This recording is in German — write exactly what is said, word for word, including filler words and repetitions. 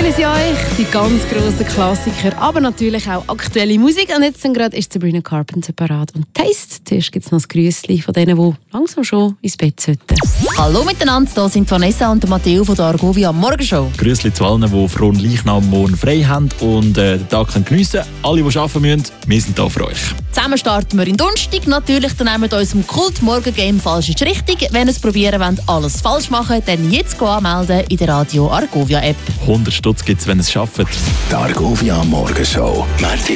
spielen sie euch die ganz grossen Klassiker, aber natürlich auch aktuelle Musik. Und jetzt gerade ist Sabrina Carpenter parat. Und Taste, zuerst gibt es noch ein Grüßli von denen, die langsam schon ins Bett sollten. Hallo miteinander, hier sind Vanessa und Matteo von der Argovia Morgenshow. Grüßli zu allen, die frohen Leichnam morgen frei haben und äh, den Tag geniessen können. Alle, die arbeiten müssen, wir sind da für euch. Zusammen starten wir in Donnerstag. Natürlich dann mit unserem Kult-Morgen-Game «Falsch ist richtig». Wenn ihr es probieren wollt, alles falsch machen, dann jetzt anmelden in der Radio Argovia App. hundert Stutz gibt es, wenn ihr es schafft. Die Argovia Morgenshow. Montag